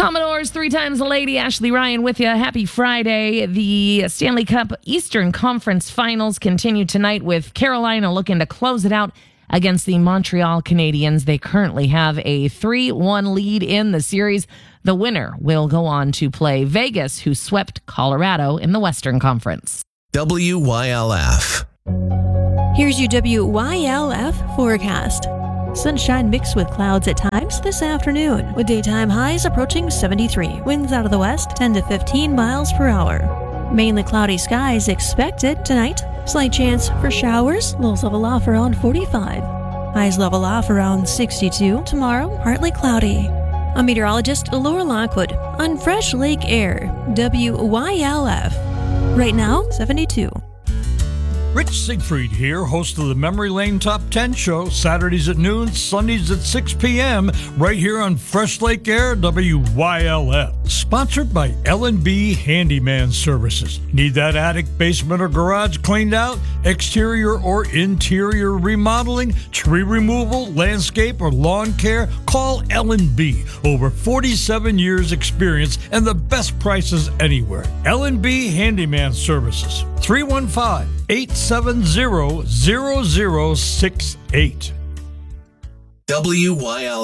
Commodores, 3 times a lady, Ashley Ryan with you. Happy Friday. The Stanley Cup Eastern Conference Finals continue tonight with Carolina looking to close it out against the Montreal Canadiens. They currently have a 3-1 lead in the series. The winner will go on to play Vegas, who swept Colorado in the Western Conference. WYLF. Here's your WYLF forecast. Sunshine mixed with clouds at times this afternoon, with daytime highs approaching 73. Winds out of the west 10 to 15 miles per hour. Mainly cloudy skies expected tonight. Slight chance for showers. Lows level off around 45. Highs level off around 62. Tomorrow, partly cloudy. I'm meteorologist Laura Lockwood on Fresh Lake Air, WYLF. Right now, 72. Rich Siegfried here, host of the Memory Lane Top 10 show, Saturdays at noon, Sundays at 6 p.m., right here on Fresh Lake Air, WYLF. Sponsored by L&B Handyman Services. Need that attic, basement, or garage cleaned out? Exterior or interior remodeling, tree removal, landscape, or lawn care? Call L&B. Over 47 years experience and the best prices anywhere. L&B Handyman Services. 315-870-0068. WYLF.